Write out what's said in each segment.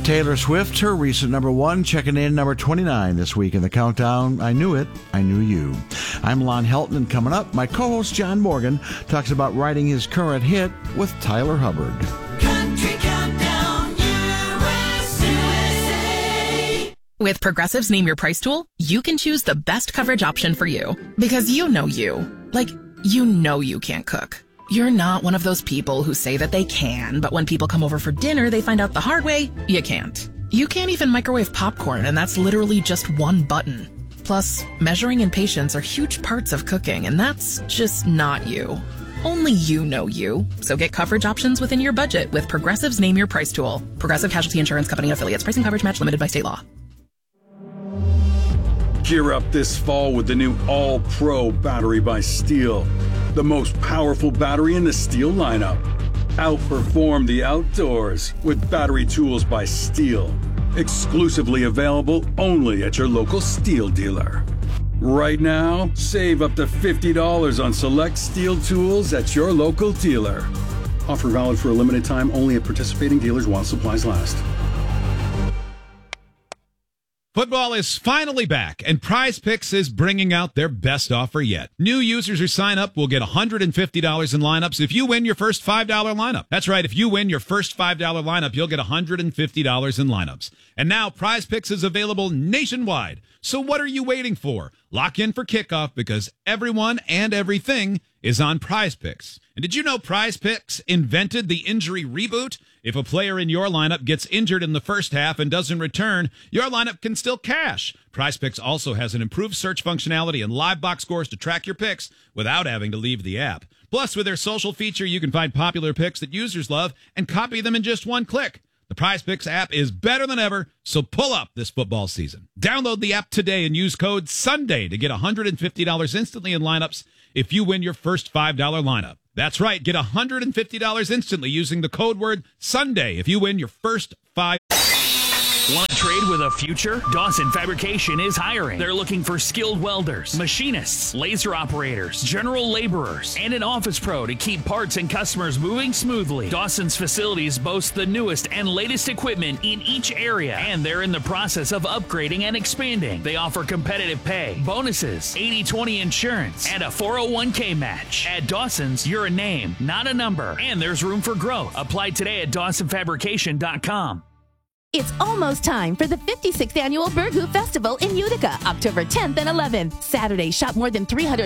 Taylor Swift, her recent number 1, checking in number 29 this week in the countdown. I Knew It, I Knew You. I'm Lon Helton, and coming up, my co-host John Morgan talks about writing his current hit with Tyler Hubbard. Country Countdown USA. With Progressive's Name Your Price tool, you can choose the best coverage option for you. Because you know you. Like, you know you can't cook. You're not one of those people who say that they can, but when people come over for dinner, they find out the hard way, you can't. You can't even microwave popcorn, and that's literally just one button. Plus, measuring and patience are huge parts of cooking, and that's just not you. Only you know you. So get coverage options within your budget with Progressive's Name Your Price tool. Progressive Casualty Insurance Company and affiliates. Price and coverage match limited by state law. Gear up this fall with the new All-Pro battery by Steel. The most powerful battery in the Steel lineup. Outperform the outdoors with battery tools by Steel. Exclusively available only at your local Steel dealer. Right now, save up to $50 on select Steel tools at your local dealer. Offer valid for a limited time only at participating dealers while supplies last. Football is finally back, and Prize Picks is bringing out their best offer yet. New users who sign up will get $150 in lineups if you win your first $5 lineup. That's right, if you win your first $5 lineup, you'll get $150 in lineups. And now Prize Picks is available nationwide. So what are you waiting for? Lock in for kickoff because everyone and everything is on Prize Picks. And did you know Prize Picks invented the injury reboot? If a player in your lineup gets injured in the first half and doesn't return, your lineup can still cash. Prize Picks also has an improved search functionality and live box scores to track your picks without having to leave the app. Plus, with their social feature, you can find popular picks that users love and copy them in just one click. The Prize Picks app is better than ever, so pull up this football season. Download the app today and use code SUNDAY to get $150 instantly in lineups if you win your first $5 lineup. That's right, get $150 instantly using the code word SUNDAY if you win your first 5. Want to trade with a future? Dawson Fabrication is hiring. They're looking for skilled welders, machinists, laser operators, general laborers, and an office pro to keep parts and customers moving smoothly. Dawson's facilities boast the newest and latest equipment in each area, and they're in the process of upgrading and expanding. They offer competitive pay, bonuses, 80/20 insurance, and a 401k match. At Dawson's, you're a name, not a number, and there's room for growth. Apply today at DawsonFabrication.com. It's almost time for the 56th Annual Burgoo Festival in Utica, October 10th and 11th. Saturday, shop more than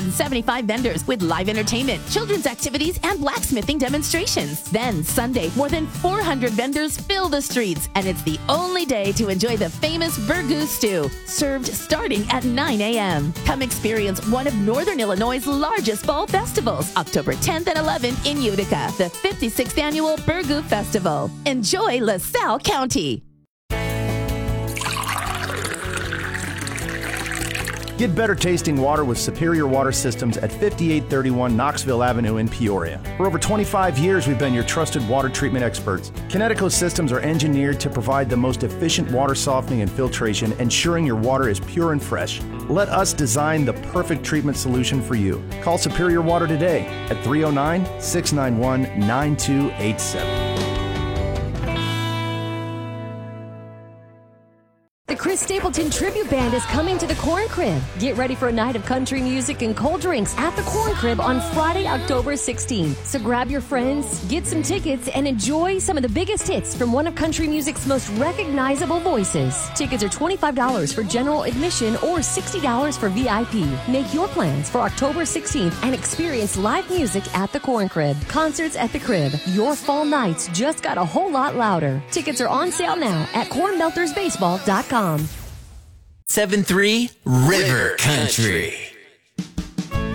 375 vendors with live entertainment, children's activities, and blacksmithing demonstrations. Then Sunday, more than 400 vendors fill the streets, and it's the only day to enjoy the famous Burgoo stew, served starting at 9 a.m. Come experience one of Northern Illinois' largest fall festivals, October 10th and 11th in Utica, the 56th Annual Burgoo Festival. Enjoy LaSalle County. Get better tasting water with Superior Water Systems at 5831 Knoxville Avenue in Peoria. For over 25 years, we've been your trusted water treatment experts. Kinetico systems are engineered to provide the most efficient water softening and filtration, ensuring your water is pure and fresh. Let us design the perfect treatment solution for you. Call Superior Water today at 309-691-9287. The Chris Stapleton Tribute Band is coming to the Corn Crib. Get ready for a night of country music and cold drinks at the Corn Crib on Friday, October 16th. So grab your friends, get some tickets, and enjoy some of the biggest hits from one of country music's most recognizable voices. Tickets are $25 for general admission or $60 for VIP. Make your plans for October 16th and experience live music at the Corn Crib. Concerts at the Crib. Your fall nights just got a whole lot louder. Tickets are on sale now at cornbeltersbaseball.com. 7-3 River Country.